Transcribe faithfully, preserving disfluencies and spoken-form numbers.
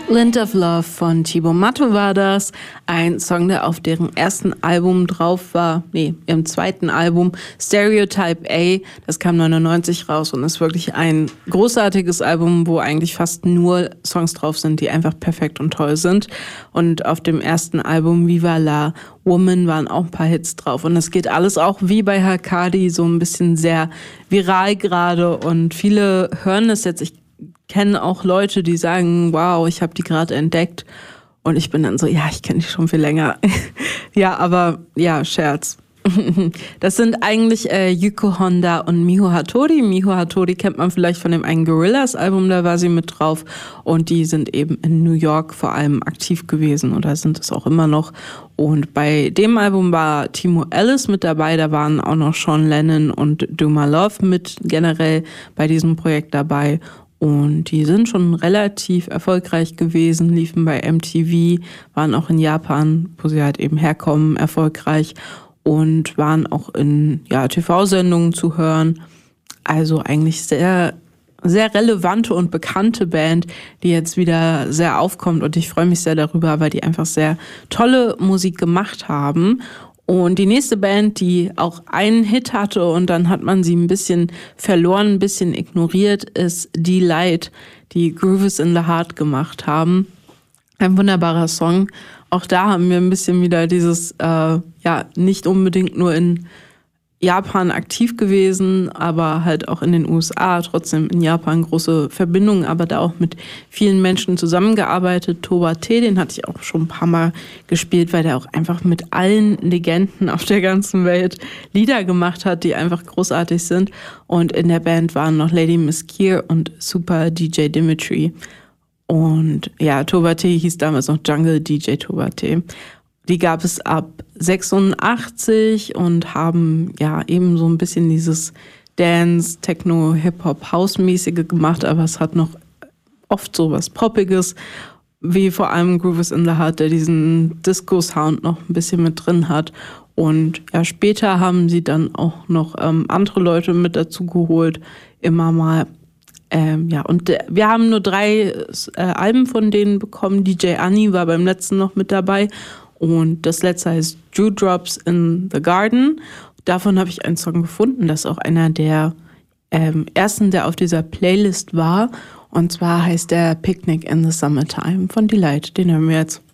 Land of Love von Thibaut Matto war das. Ein Song, der auf deren ersten Album drauf war. Nee, ihrem zweiten Album Stereotype A. Das kam neunundneunzig raus und ist wirklich ein großartiges Album, wo eigentlich fast nur Songs drauf sind, die einfach perfekt und toll sind. Und auf dem ersten Album Viva la Woman waren auch ein paar Hits drauf. Und es geht alles auch wie bei Hakadi so ein bisschen sehr viral gerade. Und viele hören es jetzt. Ich kenne auch Leute, die sagen, wow, ich habe die gerade entdeckt. Und ich bin dann so, ja, ich kenne die schon viel länger. Ja, aber ja, Scherz. Das sind eigentlich äh, Yuko Honda und Miho Hattori. Miho Hattori kennt man vielleicht von dem einen Gorillaz-Album, da war sie mit drauf. Und die sind eben in New York vor allem aktiv gewesen oder sind es auch immer noch. Und bei dem Album war Timo Ellis mit dabei, da waren auch noch Sean Lennon und Do My Love mit generell bei diesem Projekt dabei. Und die sind schon relativ erfolgreich gewesen, liefen bei M T V, waren auch in Japan, wo sie halt eben herkommen, erfolgreich und waren auch in ja, T V-Sendungen zu hören. Also eigentlich sehr, sehr relevante und bekannte Band, die jetzt wieder sehr aufkommt. Und ich freue mich sehr darüber, weil die einfach sehr tolle Musik gemacht haben. Und die nächste Band, die auch einen Hit hatte und dann hat man sie ein bisschen verloren, ein bisschen ignoriert, ist Delight, die Grooves in the Heart gemacht haben. Ein wunderbarer Song. Auch da haben wir ein bisschen wieder dieses, äh, ja, nicht unbedingt nur in Japan aktiv gewesen, aber halt auch in den U S A, trotzdem in Japan große Verbindungen, aber da auch mit vielen Menschen zusammengearbeitet. Toba T, den hatte ich auch schon ein paar Mal gespielt, weil der auch einfach mit allen Legenden auf der ganzen Welt Lieder gemacht hat, die einfach großartig sind. Und in der Band waren noch Lady Miss Kier und Super D J Dimitri. Und ja, Toba T hieß damals noch Jungle D J Toba T. Die gab es ab sechsundachtzig und haben ja eben so ein bisschen dieses Dance, Techno, Hip-Hop, House-mäßige gemacht, aber es hat noch oft so was Poppiges, wie vor allem Grooves in the Heart, der diesen Disco-Sound noch ein bisschen mit drin hat. Und ja, später haben sie dann auch noch ähm, andere Leute mit dazu geholt, immer mal. Ähm, ja, und äh, wir haben nur drei äh, Alben von denen bekommen. D J Annie war beim letzten noch mit dabei. Und das letzte heißt Dewdrops in the Garden. Davon habe ich einen Song gefunden. Das ist auch einer der ähm, ersten, der auf dieser Playlist war. Und zwar heißt der Picnic in the Summertime von Delight. Den hören wir jetzt.